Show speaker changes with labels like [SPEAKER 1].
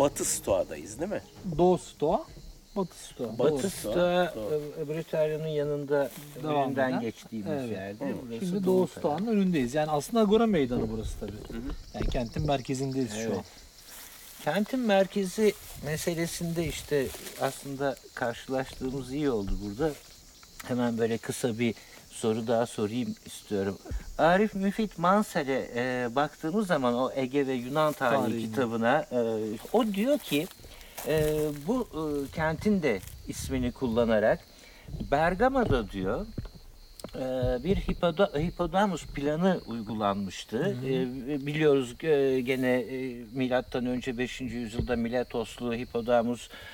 [SPEAKER 1] Batı Stoa'dayız değil mi?
[SPEAKER 2] Doğu Stoa, Batı Stoa.
[SPEAKER 3] Batı
[SPEAKER 2] Doğru.
[SPEAKER 3] Stoa, Britalya'nın yanında
[SPEAKER 2] Devam
[SPEAKER 3] önünden
[SPEAKER 2] eden.
[SPEAKER 3] geçtiğimiz
[SPEAKER 2] Evet.
[SPEAKER 3] yerde. Burası
[SPEAKER 2] Şimdi Doğu
[SPEAKER 3] tarafı.
[SPEAKER 2] Stoa'nın önündeyiz. Yani aslında Agora Meydanı burası tabii. Yani kentin merkezindeyiz şu
[SPEAKER 3] Evet.
[SPEAKER 2] an.
[SPEAKER 3] Kentin merkezi meselesinde işte aslında karşılaştığımız iyi oldu burada. Hemen böyle kısa bir soru daha sorayım istiyorum. Arif Müfit Mansel'e baktığımız zaman o Ege ve Yunan tarihi
[SPEAKER 2] Tarihi.
[SPEAKER 3] kitabına o diyor ki bu kentin de ismini kullanarak Bergama'da diyor bir hipodamus planı uygulanmıştı. Biliyoruz gene milattan önce 5. yüzyılda Miletoslu hipodamus